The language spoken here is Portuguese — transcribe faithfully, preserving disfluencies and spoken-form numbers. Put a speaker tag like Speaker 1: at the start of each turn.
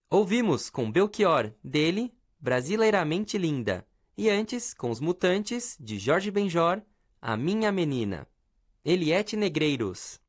Speaker 1: Ouvimos com Belchior, dele, Brasileiramente Linda. E antes, com Os Mutantes, de Jorge Benjor, A Minha Menina. Eliette Negreiros.